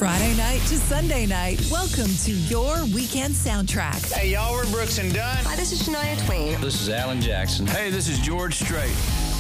Friday night to Sunday night, welcome to your weekend soundtrack. Hey, y'all, we're Brooks and Dunn. Hi, this is Shania Twain. This is Alan Jackson. Hey, this is George Strait.